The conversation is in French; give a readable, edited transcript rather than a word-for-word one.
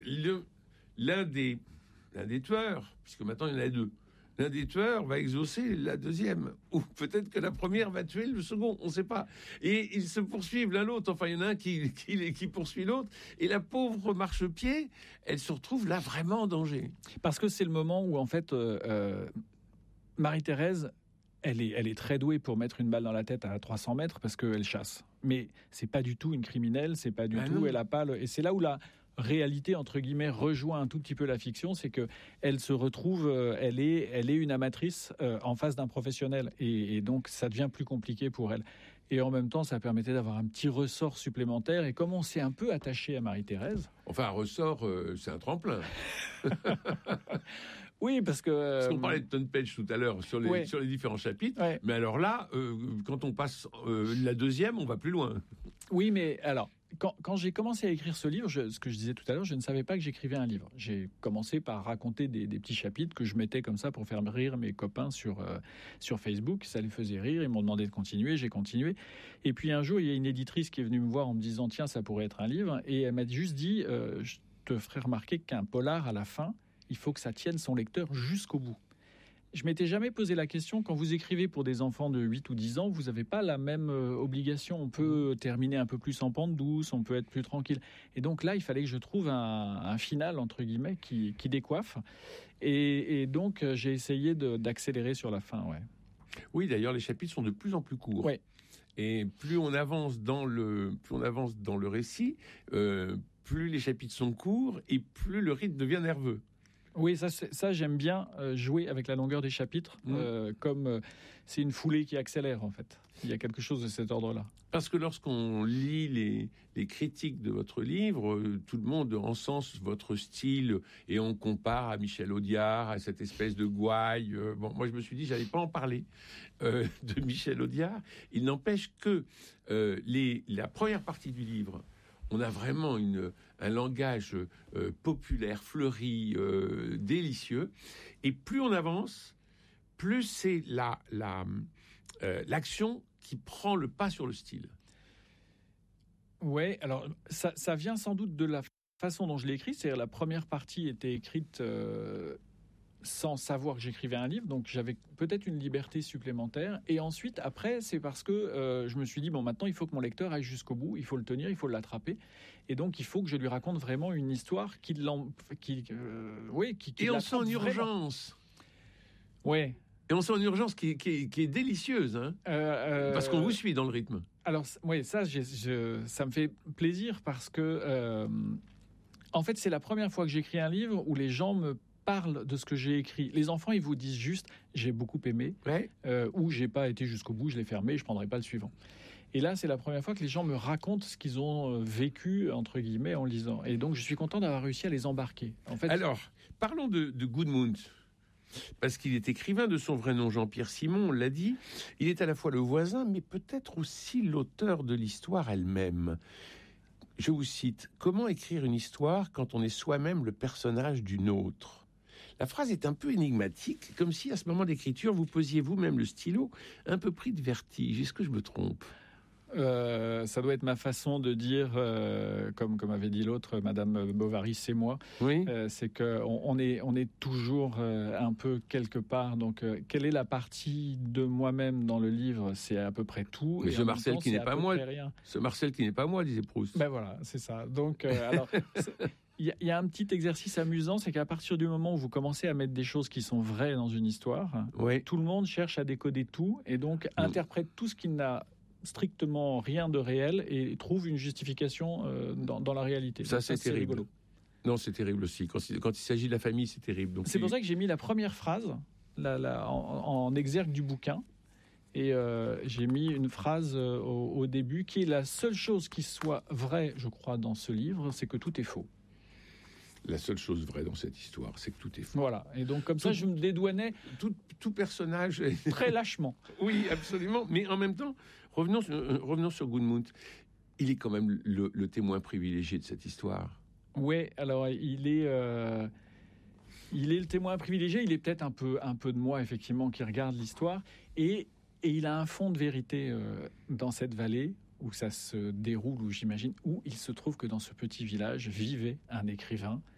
L'un des tueurs, puisque maintenant il y en a deux, l'un des tueurs va exaucer la deuxième, ou peut-être que la première va tuer le second, on ne sait pas. Et ils se poursuivent l'un l'autre, enfin il y en a un qui poursuit l'autre, et la pauvre marchepied, elle se retrouve là vraiment en danger. Parce que c'est le moment où en fait Marie-Thérèse, elle est très douée pour mettre une balle dans la tête à 300 mètres parce qu'elle chasse. Mais c'est pas du tout une criminelle, c'est pas du tout, non. elle a pas et c'est là où la réalité entre guillemets rejoint un tout petit peu la fiction, c'est que elle se retrouve, elle est une amatrice en face d'un professionnel et donc ça devient plus compliqué pour elle. Et en même temps, ça permettait d'avoir un petit ressort supplémentaire. Et comme on s'est un peu attaché à Marie-Thérèse... Enfin, un ressort, c'est un tremplin. Oui, parce que... Parce qu'on parlait de Tom Page tout à l'heure sur les différents chapitres. Ouais. Mais alors là, quand on passe la deuxième, on va plus loin. Oui, mais alors... Quand j'ai commencé à écrire ce livre, ce que je disais tout à l'heure, je ne savais pas que j'écrivais un livre. J'ai commencé par raconter des petits chapitres que je mettais comme ça pour faire rire mes copains sur Facebook. Ça les faisait rire, ils m'ont demandé de continuer, j'ai continué. Et puis un jour, il y a une éditrice qui est venue me voir en me disant « Tiens, ça pourrait être un livre ». Et elle m'a juste dit « Je te ferai remarquer qu'un polar, à la fin, il faut que ça tienne son lecteur jusqu'au bout ». Je m'étais jamais posé la question, quand vous écrivez pour des enfants de 8 ou 10 ans, vous n'avez pas la même obligation. On peut terminer un peu plus en pente douce, on peut être plus tranquille. Et donc là, il fallait que je trouve un final, entre guillemets, qui décoiffe. Et donc, j'ai essayé d'accélérer sur la fin, ouais. Oui, d'ailleurs, les chapitres sont de plus en plus courts. Ouais. Et plus on avance dans le récit, plus les chapitres sont courts et plus le rythme devient nerveux. Oui, ça j'aime bien jouer avec la longueur des chapitres, comme c'est une foulée qui accélère en fait. Il y a quelque chose de cet ordre-là. Parce que lorsqu'on lit les critiques de votre livre, tout le monde encense votre style et on compare à Michel Audiard, à cette espèce de gouaille. Bon, moi je me suis dit j'allais pas en parler de Michel Audiard. Il n'empêche que la première partie du livre, on a vraiment un langage populaire, fleuri, délicieux. Et plus on avance, plus c'est l'action qui prend le pas sur le style. Ouais, alors ça vient sans doute de la façon dont je l'ai écrit. C'est-à-dire la première partie était écrite sans savoir que j'écrivais un livre, donc j'avais peut-être une liberté supplémentaire. Et ensuite, après, c'est parce que je me suis dit, bon, maintenant, il faut que mon lecteur aille jusqu'au bout, il faut le tenir, il faut l'attraper. Et donc, il faut que je lui raconte vraiment une histoire qui et on sent une urgence. Ouais. Et on sent une urgence qui est délicieuse, hein, parce qu'on vous suit dans le rythme. Alors, oui, ça me fait plaisir parce que, en fait, c'est la première fois que j'écris un livre où les gens me parlent de ce que j'ai écrit. Les enfants, ils vous disent juste « j'ai beaucoup aimé ou « j'ai pas été jusqu'au bout, je l'ai fermé, je prendrai pas le suivant ». Et là, c'est la première fois que les gens me racontent ce qu'ils ont vécu, entre guillemets, en lisant. Et donc, je suis content d'avoir réussi à les embarquer. En fait, alors, parlons de Gudmund. Parce qu'il est écrivain de son vrai nom, Jean-Pierre Simon, on l'a dit. Il est à la fois le voisin, mais peut-être aussi l'auteur de l'histoire elle-même. Je vous cite, « Comment écrire une histoire quand on est soi-même le personnage d'une autre ?» La phrase est un peu énigmatique, comme si à ce moment d'écriture, vous posiez vous-même le stylo, un peu pris de vertige. Est-ce que je me trompe ? Ça doit être ma façon de dire, comme avait dit l'autre, Madame Bovary, c'est moi. Oui. C'est qu'on est toujours un peu quelque part. Donc, quelle est la partie de moi-même dans le livre ? C'est à peu près tout. Mais ce Marcel qui n'est pas moi. Ce Marcel qui n'est pas moi, disait Proust. Ben voilà, c'est ça. Donc, alors. Il y a un petit exercice amusant, c'est qu'à partir du moment où vous commencez à mettre des choses qui sont vraies dans une histoire, tout le monde cherche à décoder tout et donc interprète tout ce qui n'a strictement rien de réel et trouve une justification dans la réalité. Ça, c'est terrible. Rigolo. Non, c'est terrible aussi. Quand il s'agit de la famille, c'est terrible. Donc, c'est pour ça que j'ai mis la première phrase en exergue du bouquin. Et j'ai mis une phrase au début qui est la seule chose qui soit vraie, je crois, dans ce livre, c'est que tout est faux. La seule chose vraie dans cette histoire, c'est que tout est faux. Voilà. Et donc, comme ça, je me dédouanais... Tout personnage... Très lâchement. Oui, absolument. Mais en même temps, revenons sur Gudmund. Il est quand même le témoin privilégié de cette histoire. Oui, alors, il est le témoin privilégié. Il est peut-être un peu de moi, effectivement, qui regarde l'histoire. Et il a un fond de vérité dans cette vallée où ça se déroule, où il se trouve que dans ce petit village vivait un écrivain